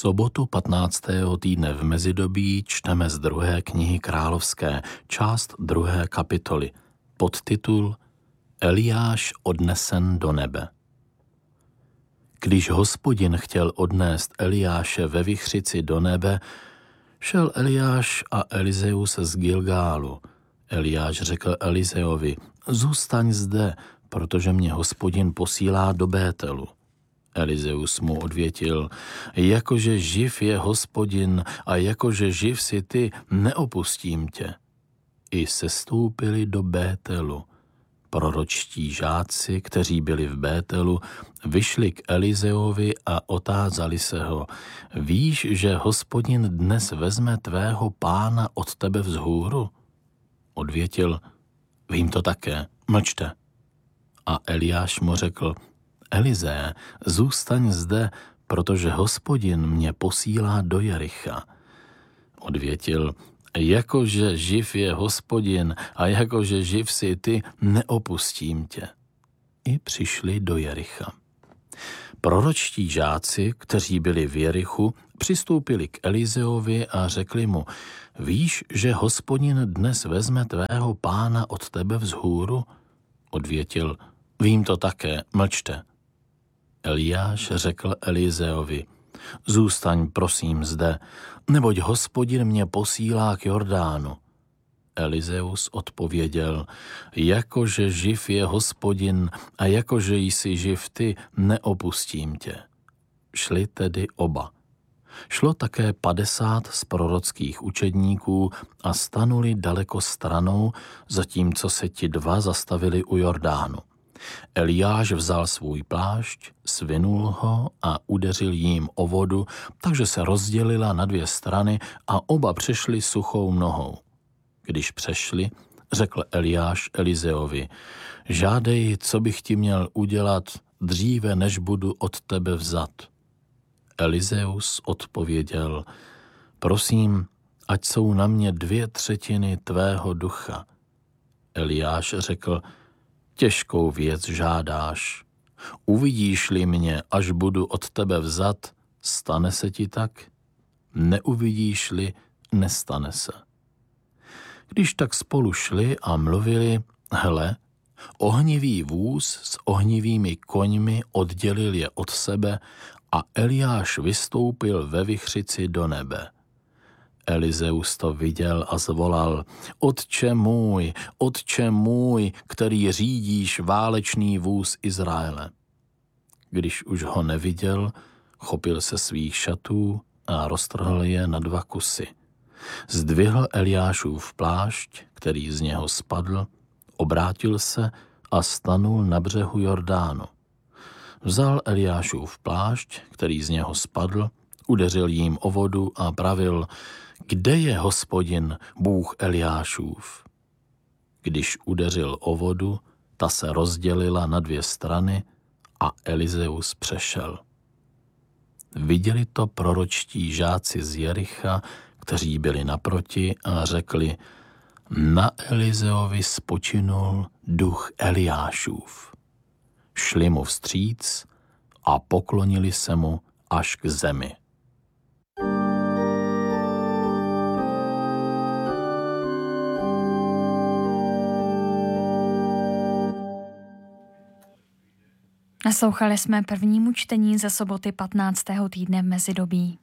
sobotu 15. týdne v mezidobí čteme z 2. knihy Královské, část 2. kapitoly, podtitul Eliáš odnesen do nebe. Když Hospodin chtěl odnést Eliáše ve vichřici do nebe, šel Eliáš a Elizeus z Gilgálu. Eliáš řekl Elizeovi, zůstaň zde, protože mě Hospodin posílá do Bételu. Elizeus mu odvětil, jakože živ je Hospodin a jakože živ si ty, neopustím tě. I sestoupili do Bételu. Proročtí žáci, kteří byli v Bételu, vyšli k Elizeovi a otázali se ho, víš, že Hospodin dnes vezme tvého pána od tebe vzhůru? Odvětil, vím to také, mlčte. A Eliáš mu řekl, Elizé, zůstaň zde, protože Hospodin mě posílá do Jericha. Odvětil, jakože živ je Hospodin a jakože živ si ty, neopustím tě. I přišli do Jericha. Proročtí žáci, kteří byli v Jerichu, přistoupili k Elizeovi a řekli mu, víš, že Hospodin dnes vezme tvého pána od tebe vzhůru? Odvětil, vím to také, mlčte. Eliáš řekl Elizeovi, zůstaň prosím zde, neboť Hospodin mě posílá k Jordánu. Elizeus odpověděl, jakože živ je Hospodin a jakože jsi živ ty, neopustím tě. Šli tedy oba. Šlo také 50 z prorockých učedníků a stanuli daleko stranou, zatímco se ti dva zastavili u Jordánu. Eliáš vzal svůj plášť, svinul ho a udeřil jím o vodu, takže se rozdělila na 2 strany a oba přešli suchou nohou. Když přešli, řekl Eliáš Elizeovi, žádej, co bych ti měl udělat dříve, než budu od tebe vzat. Elizeus odpověděl, prosím, ať jsou na mě 2/3 tvého ducha. Eliáš řekl, těžkou věc žádáš. Uvidíš-li mě, až budu od tebe vzat, stane se ti tak? Neuvidíš-li, nestane se. Když tak spolu šli a mluvili, hle, ohnivý vůz s ohnivými koňmi oddělil je od sebe a Eliáš vystoupil ve vichřici do nebe. Elizeus to viděl a zvolal, Otče můj, který řídíš válečný vůz Izraele. Když už ho neviděl, chopil se svých šatů a roztrhl je na 2 kusy. Zdvihl Eliášův plášť, který z něho spadl, obrátil se a stanul na břehu Jordánu. Vzal Eliášův plášť, který z něho spadl, udeřil jím o vodu a pravil, kde je Hospodin, Bůh Eliášův? Když udeřil o vodu, ta se rozdělila na 2 strany a Elizeus přešel. Viděli to proročtí žáci z Jericha, kteří byli naproti a řekli, na Elizeovi spočinul duch Eliášův. Šli mu vstříc a poklonili se mu až k zemi. Naslouchali jsme prvnímu čtení ze soboty 15. týdne v mezidobí.